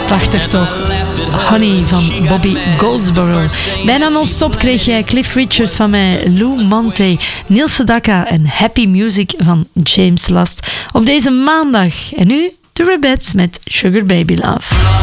Prachtig toch? Honey van Bobby Goldsboro. Bijna non-stop kreeg jij Cliff Richard van mij, Lou Monte, Niels Sedaka en Happy Music van James Last op deze maandag. En nu de Rebettes met Sugar Baby Love.